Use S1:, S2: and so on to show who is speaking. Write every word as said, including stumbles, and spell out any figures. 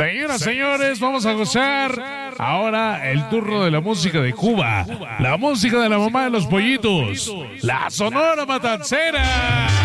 S1: Señoras, señores, vamos a gozar ahora el turno de la música de Cuba. La música de la mamá de los pollitos. La Sonora Matancera.